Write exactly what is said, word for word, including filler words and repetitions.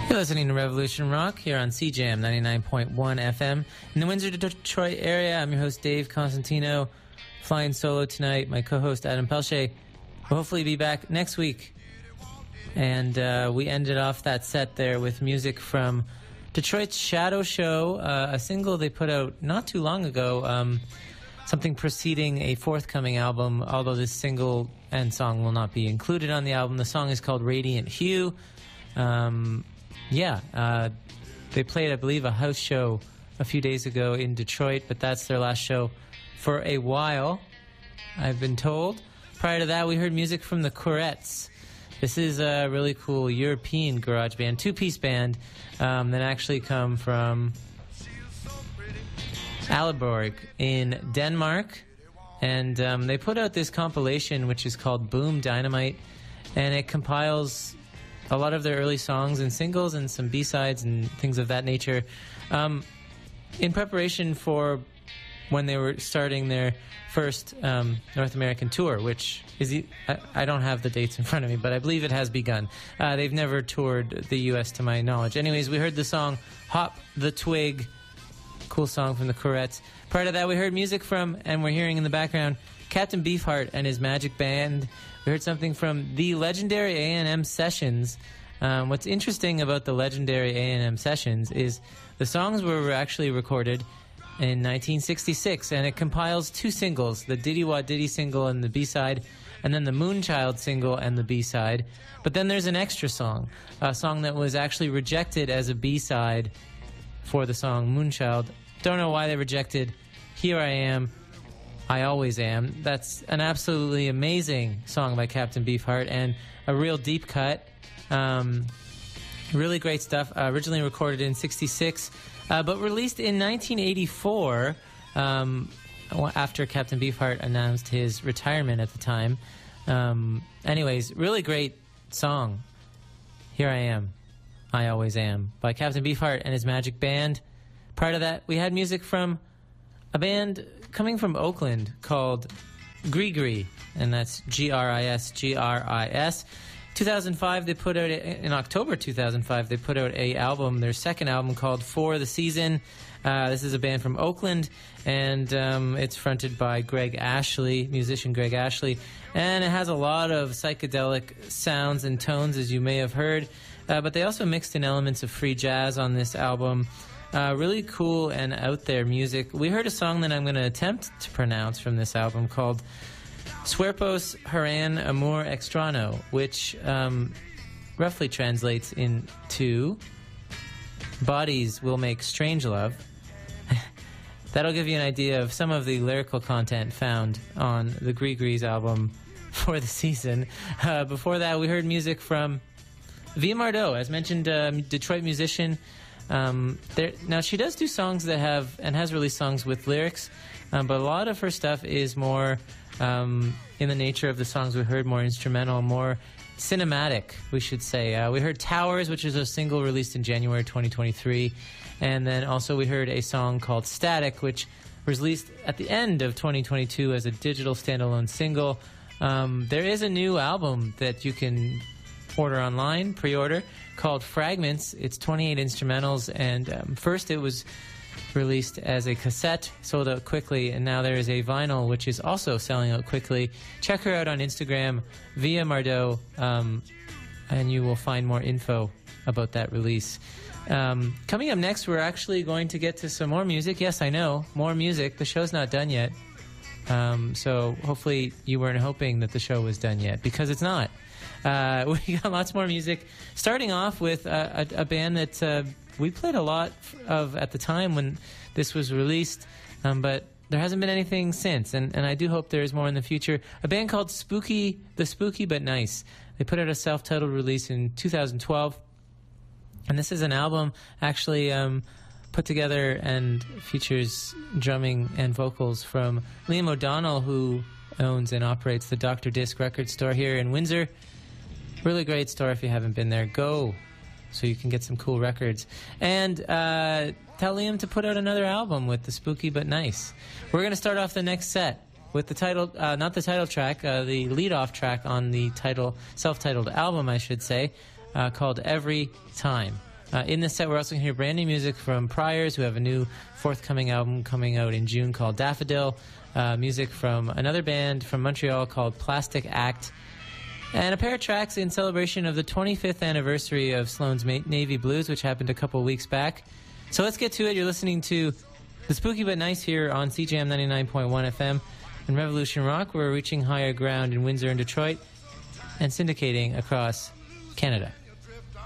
You're listening to Revolution Rock here on C J M ninety-nine point one F M in the Windsor, Detroit area. I'm your host, Dave Constantino, flying solo tonight. My co-host, Adam Pelche, will hopefully be back next week. And uh, we ended off that set there with music from Detroit's Shadow Show, uh, a single they put out not too long ago, um, something preceding a forthcoming album, although this single and song will not be included on the album. The song is called Radiant Hue. Um... Yeah, uh, they played, I believe, a house show a few days ago in Detroit, but that's their last show for a while, I've been told. Prior to that, we heard music from the Courettes. This is a really cool European garage band, two-piece band um, that actually come from Aalborg in Denmark. And um, they put out this compilation, which is called Boom Dynamite, and it compiles a lot of their early songs and singles and some B-sides and things of that nature um, in preparation for when they were starting their first um, North American tour, which is, I, I don't have the dates in front of me, but I believe it has begun. Uh, they've never toured the U S to my knowledge. Anyways, we heard the song Hop the Twig, cool song from the Courettes. Prior to that, we heard music from, and we're hearing in the background, Captain Beefheart and his Magic Band. We heard something from the legendary A and M Sessions. Um, what's interesting about the legendary A and M Sessions is the songs were actually recorded in nineteen sixty-six, and it compiles two singles, the Diddy Wah Diddy single and the B-side, and then the Moonchild single and the B-side. But then there's an extra song, a song that was actually rejected as a B-side for the song Moonchild. Don't know why they rejected Here I Am, I Always Am. That's an absolutely amazing song by Captain Beefheart and a real deep cut. Um, really great stuff. Uh, originally recorded in sixty-six, uh, but released in nineteen eighty-four um, after Captain Beefheart announced his retirement at the time. Um, anyways, really great song. Here I Am, I Always Am by Captain Beefheart and his Magic Band. Prior to that, we had music from a band coming from Oakland called Grigri, and that's G R I S, G R I S. two thousand five, they put out, a, in October two thousand five, they put out a album, their second album called For the Season. Uh, this is a band from Oakland, and um, it's fronted by Greg Ashley, musician Greg Ashley, and it has a lot of psychedelic sounds and tones, as you may have heard, uh, but they also mixed in elements of free jazz on this album. Uh, really cool and out there music. We heard a song that I'm going to attempt to pronounce from this album called Suerpos Haran Amor Extrano, which um, roughly translates into Bodies Will Make Strange Love. That'll give you an idea of some of the lyrical content found on the Grigri's album For the Season. Uh, before that, we heard music from Via Mardot, as mentioned, um, Detroit musician. Um, there, now, she does do songs that have, and has released songs with lyrics, um, but a lot of her stuff is more um, in the nature of the songs we heard, more instrumental, more cinematic, we should say. Uh, we heard Towers, which is a single released in January twenty twenty-three, and then also we heard a song called Static, which was released at the end of twenty twenty-two as a digital standalone single. Um, there is a new album that you can order online, pre-order, called Fragments. It's twenty-eight instrumentals, and um, first it was released as a cassette, sold out quickly, and now there is a vinyl, which is also selling out quickly. Check her out on Instagram, Via Mardot, um, and you will find more info about that release. Um, coming up next, we're actually going to get to some more music. Yes, I know, more music. The show's not done yet, um, so hopefully you weren't hoping that the show was done yet, because it's not. Uh, we got lots more music, starting off with a, a, a band that uh, we played a lot of at the time when this was released, um, but there hasn't been anything since, and, and I do hope there is more in the future. A band called Spooky, The Spooky But Nice. They put out a self-titled release in two thousand twelve, and this is an album actually um, put together and features drumming and vocals from Liam O'Donnell, who owns and operates the Doctor Disc record store here in Windsor. Really great store. If you haven't been there, go so you can get some cool records. And uh, tell Liam to put out another album with The Spooky But Nice. We're going to start off the next set with the title, uh, not the title track, uh, the lead-off track on the title, self-titled album, I should say, uh, called Every Time. Uh, in this set, we're also going to hear brand new music from Priors, who have a new forthcoming album coming out in June called Daffodil. Uh, music from another band from Montreal called Plastic Act. And a pair of tracks in celebration of the twenty-fifth anniversary of Sloan's Ma- Navy Blues, which happened a couple weeks back. So let's get to it. You're listening to The Spooky But Nice here on C J M ninety-nine point one F M and Revolution Rock. We're reaching higher ground in Windsor and Detroit and syndicating across Canada.